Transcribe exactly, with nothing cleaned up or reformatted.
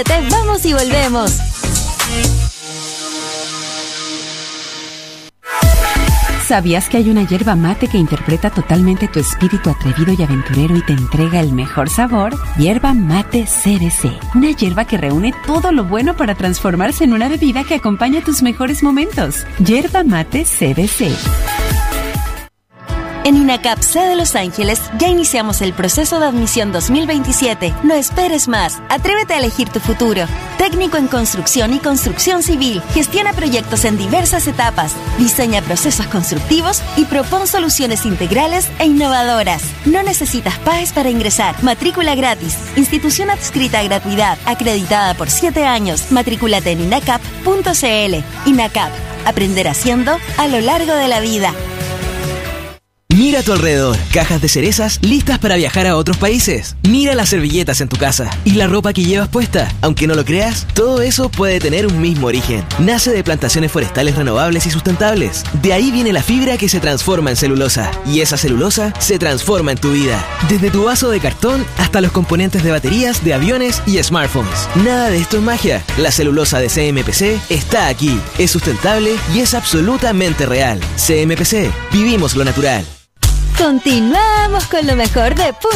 Vamos y volvemos. ¿Sabías que hay una yerba mate que interpreta totalmente tu espíritu atrevido y aventurero y te entrega el mejor sabor? Yerba Mate C B C. Una yerba que reúne todo lo bueno para transformarse en una bebida que acompaña tus mejores momentos. Yerba Mate C B C. En INACAP C de Los Ángeles ya iniciamos el proceso de admisión dos mil veintisiete. No esperes más. Atrévete a elegir tu futuro. Técnico en construcción y construcción civil. Gestiona proyectos en diversas etapas. Diseña procesos constructivos y propone soluciones integrales e innovadoras. No necesitas P A E S para ingresar. Matrícula gratis. Institución adscrita a gratuidad. Acreditada por siete años. Matrículate en inacap punto c l. INACAP. Aprender haciendo a lo largo de la vida. Mira a tu alrededor, cajas de cerezas listas para viajar a otros países. Mira las servilletas en tu casa y la ropa que llevas puesta. Aunque no lo creas, todo eso puede tener un mismo origen. Nace de plantaciones forestales renovables y sustentables. De ahí viene la fibra que se transforma en celulosa. Y esa celulosa se transforma en tu vida. Desde tu vaso de cartón hasta los componentes de baterías de aviones y smartphones. Nada de esto es magia. La celulosa de C M P C está aquí. Es sustentable y es absolutamente real. C M P C. Vivimos lo natural. Continuamos con lo mejor de